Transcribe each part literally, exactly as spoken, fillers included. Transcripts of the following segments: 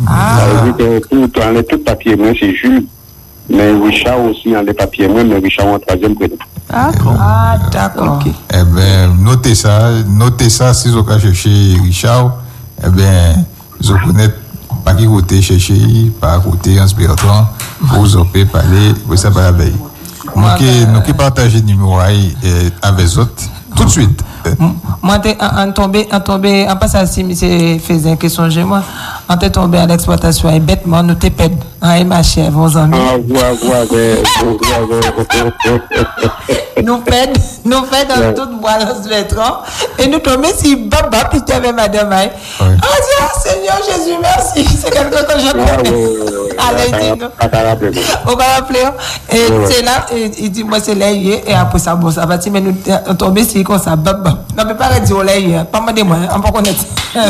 Ah. Ça veut dire que tout, dans tout papier, moi, c'est Jules. Mais Richard aussi, dans les papiers, moi, mais Richard en troisième prénom. D'accord. Ah, d'accord. Okay. Eh bien, notez ça, notez ça, si vous avez cherché Richard, eh bien, vous connaissez pas qui côté chercher, pas côté Hans Bertrand, vous avez parlé, vous savez pas la veille. Nous qui partagons le numéro avec les autres, tout de suite. Moi, en tombé, en tombé, en passant si monsieur faisait une question chez moi, en t'est tombé à l'exploitation et bêtement, nous t'es pède. Ah, ma chère, vos amis. Ah, ouais, ouais, Nous pède, nous pède dans toute bois dans ce vétran, et nous tombons si baba, puis tu avais madame. Ah, Dieu, Seigneur Jésus, merci. C'est quelque chose que je connais. Allez, dis-nous. On va rappeler. Et c'est là, il dit, moi, c'est là, et après ça, bon, ça va, mais nous tombons si comme ça, baba. Non, mais pas dire au lait, pas me demander, on peut connaître.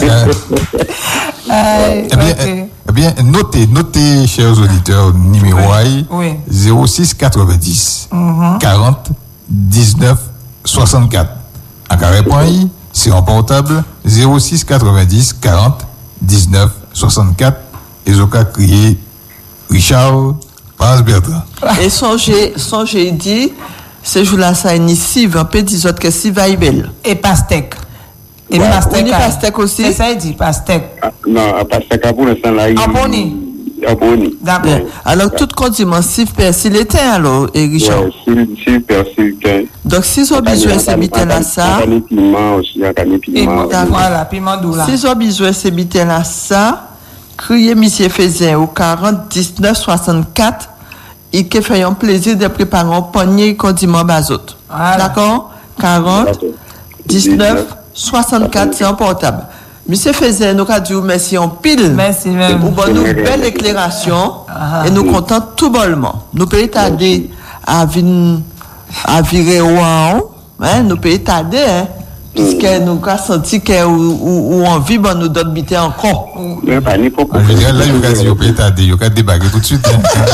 Eh bien, notez, notez, chers auditeurs, numéro oui. zéro six quatre-vingt-dix mm-hmm. quarante dix-neuf soixante-quatre. À carré point I, c'est en portable zéro six quatre-vingt-dix quarante dix-neuf soixante-quatre. Et je vais crier Richard Hans Bertrand. Et songez, songez dit. Ce jour-là, ça initie un peu des autres que si vaibel. Et pastèque. Et ouais. pastèque. Et pastèque aussi. C'est ça, il dit pastèque. Ah, non, pastèque pour l'instant là. En boni. En boni. D'accord. Alors, tout condiment, si persil était alors, et Richard. Oui, si persil était. Donc, si vous avez besoin, c'est biter là ça. Il y a piment aussi, il y a piment. Voilà, piment doux là. Si vous avez besoin, c'est biter là ça. Criez, monsieur Faisin, au quarante dix-neuf soixante-quatre. Et qui fait un plaisir de préparer un panier condiment bazot. Voilà. D'accord? quarante, dix-neuf, soixante-quatre, c'est un portable. Monsieur Faisin, nous avons dit merci en pile. Merci même. Pour nous une belle éclairation. Ah, et nous comptons tout bonnement. Nous pouvons tarder à, vin, à virer au haut. Hein? Nous pouvons tarder, hein? Puisque nous avons senti qu'on envie de nous donner biter encore. Mais pas ni pour. En général, là, il y a des gens qui ont débarqué tout de suite.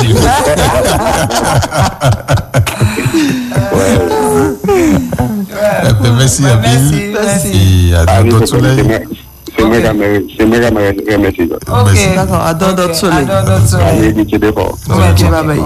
Merci à Bill. Merci. Et à d'autres soleils. C'est moi qui remercie. Ok, d'accord. À d'autres soleils. À d'autres soleils.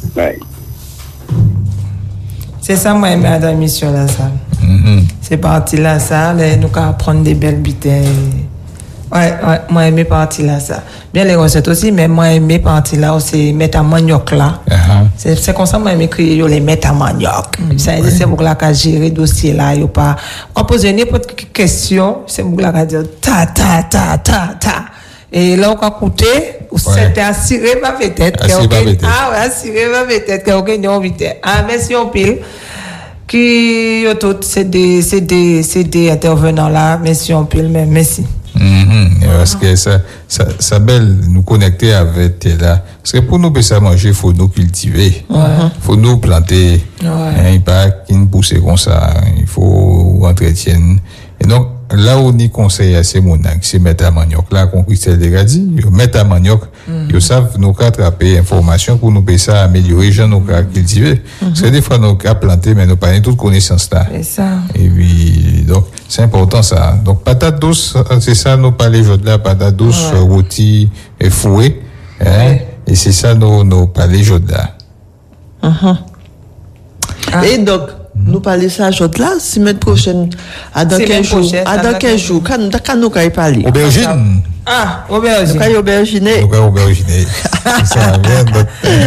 C'est ça, moi, madame, mission là, ça. Mm-hmm. C'est parti là, ça. Là, nous allons prendre des belles bouteilles. Ouais, ouais, moi, aimé parti là, ça. Bien les recettes aussi, mais moi, aimé parti là, c'est mettre à manioc là. Uh-huh. C'est, c'est comme ça, moi, aimé crier, les mettre à manioc. Mm-hmm. Ça, ouais. C'est pour la qu'à gérer le dossier là, yo pas. On pose n'importe quelle question, c'est pour la qu'à dire ta, ta, ta, ta, ta. Et là, on a coûté, c'était assuré ma tête. Assuré ma tête. Ah ouais, assuré ma tête, qu'il y a aucun invité. Ah, merci, on pile. Qui, c'est des, c'est des, c'est des intervenants là, merci, on pile, mais merci. Mm-hmm. Parce que ça, ça, ça belle nous connecter avec là. Parce que pour nous, ça manger, il faut nous cultiver. Il uh-huh. faut nous planter. Ouais. Hein, il pas qu'il pousse comme ça. Il faut entretenir. Et donc, là où on conseille à ces monacs, c'est mettre à manioc. Là, qu'on Christelle déjà dit, mettre à manioc, mm-hmm. ils savent nous attraper information pour nous payer ça, améliorer les gens, nous cultiver. Mm-hmm. Parce que des fois, nous avons planté, mais nous n'avons pas toute connaissance là. C'est ça. Et puis, donc, c'est important ça. Donc, patate douce, c'est ça, nous parlons aujourd'hui là, patate douce, ouais. rôti et fouet. Hein? Ouais. Et c'est ça, nous, nous parlons aujourd'hui là. Uh-huh. Ah. Et donc, nous parlons ça aujourd'hui là, semaine prochaine, à dans quinze jours, à dans quinze jours, quand nous allons parler. Aubergine. Ah, aubergine. Nous allons aubergine. Nous allons aubergine. C'est ça, donc,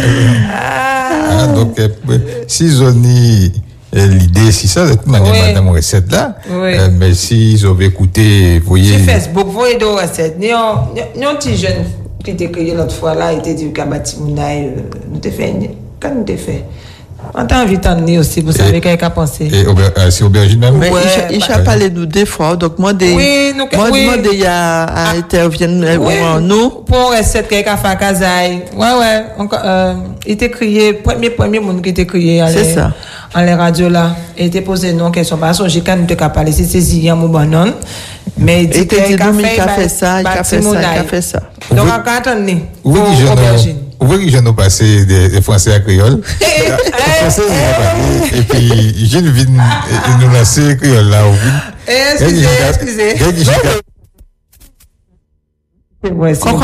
ah, donc, si ils ont l'idée, si ça, de toute manière, oui. Madame recette là, oui. euh, mais si ils ont écouté, vous voyez. Sur Facebook, vous voyez des recettes. Nous avons un petit jeune qui était créé l'autre fois là, il était dit qu'à Batimouna, nous t'ai fait, quand nous t'ai fait. On t'a envie d'emmener aussi, vous savez quelqu'un a pensé. Et auber, euh, c'est aubergine même? Mais ouais, il a bah, parlé de nous des fois, donc moi, des, oui, nous, moi, oui. moi, des, à, à ah, intervenir, oui, nous. Pour recette, quelqu'un a fait à Kazaï. Ouais, ouais, encore, euh, il était crié, premier, premier monde qui était crié. C'est ça. En les radios là. Il était posé non, question. Parce que j'ai quand même parlé, c'est Ziyam ou Banon. Mais il dit qu'il a fait ça, il a fait ça, il a fait ça. Donc, on va attendre. Oui, vous voyez que je nous passé des Français à créole. Et puis, j'ai vu nous lancer créole là. Excusez, excusez.